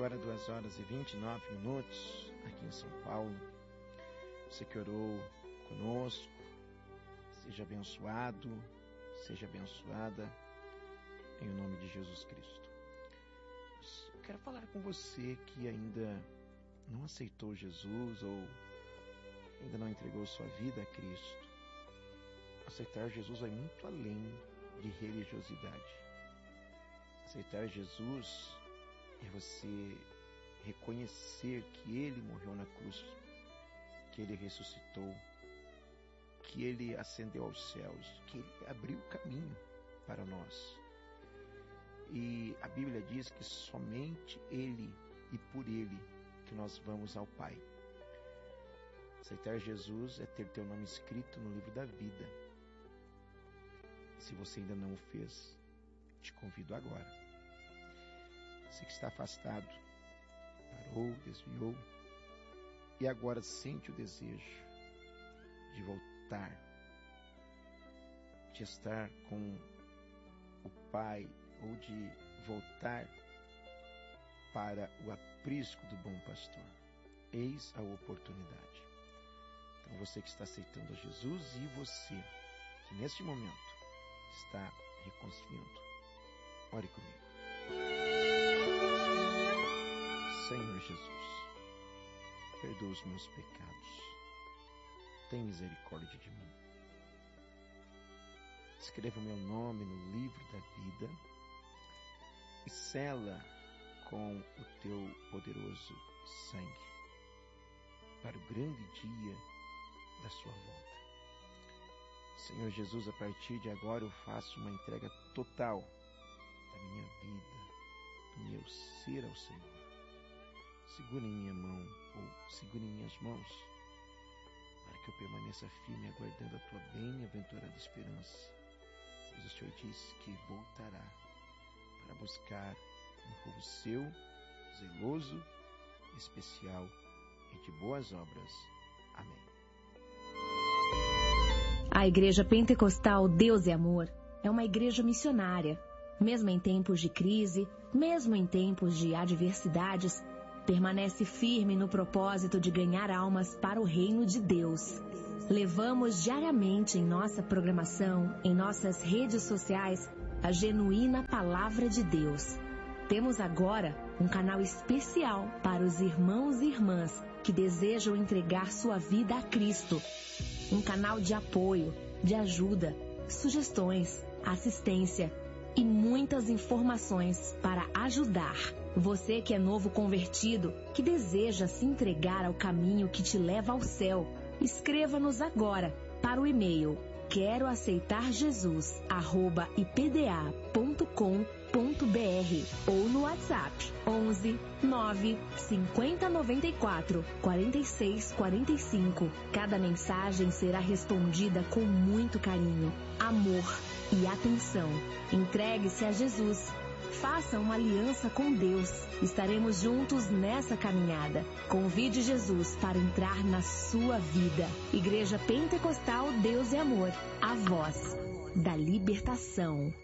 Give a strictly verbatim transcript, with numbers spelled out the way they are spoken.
agora duas horas e vinte e nove minutos aqui em São Paulo. Você que orou conosco, seja abençoado, seja abençoada em nome de Jesus Cristo. Eu quero falar com você que ainda não aceitou Jesus ou ainda não entregou sua vida a Cristo. Aceitar Jesus vai muito além de religiosidade. Aceitar Jesus é você reconhecer que Ele morreu na cruz, que Ele ressuscitou, que Ele ascendeu aos céus, que Ele abriu o caminho para nós. E a Bíblia diz que somente Ele e por Ele que nós vamos ao Pai. Aceitar Jesus é ter teu nome escrito no livro da vida. Se você ainda não o fez, te convido agora. Você que está afastado, parou, desviou e agora sente o desejo de voltar, de estar com o Pai ou de voltar para o aprisco do bom pastor. Eis a oportunidade. Então você que está aceitando a Jesus e você que neste momento está reconciliando, ore comigo. Senhor Jesus, perdoa os meus pecados, tem misericórdia de mim. Escreva o meu nome no livro da vida e sela com o teu poderoso sangue para o grande dia da sua volta. Senhor Jesus, a partir de agora eu faço uma entrega total da minha vida, do meu ser ao Senhor. Segura em minha mão, ou segura em minhas mãos, para que eu permaneça firme aguardando a tua bem-aventurada esperança. Pois o Senhor diz que voltará para buscar um povo seu, zeloso, especial e de boas obras. Amém. A Igreja Pentecostal Deus é Amor é uma igreja missionária. Mesmo em tempos de crise, mesmo em tempos de adversidades, permanece firme no propósito de ganhar almas para o reino de Deus. Levamos diariamente em nossa programação, em nossas redes sociais, a genuína Palavra de Deus. Temos agora um canal especial para os irmãos e irmãs que desejam entregar sua vida a Cristo. Um canal de apoio, de ajuda, sugestões, assistência e muitas informações para ajudar você que é novo convertido, que deseja se entregar ao caminho que te leva ao céu. Escreva-nos agora para o e-mail quero aceitar jesus arroba i p d a ponto com ponto b r ou no WhatsApp onze nove cinquenta noventa e quatro quarenta e seis quarenta e cinco. Cada mensagem será respondida com muito carinho, amor e atenção. Entregue-se a Jesus. Faça uma aliança com Deus. Estaremos juntos nessa caminhada. Convide Jesus para entrar na sua vida. Igreja Pentecostal Deus é Amor. A voz da libertação.